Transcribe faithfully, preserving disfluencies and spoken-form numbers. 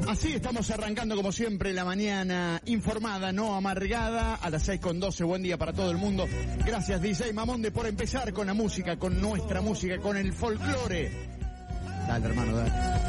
Así estamos arrancando como siempre la mañana informada, no amargada, a las seis con doce. Buen día para todo el mundo. Gracias D J Mamonde por empezar con la música, con nuestra música, con el folclore. Dale, hermano, dale.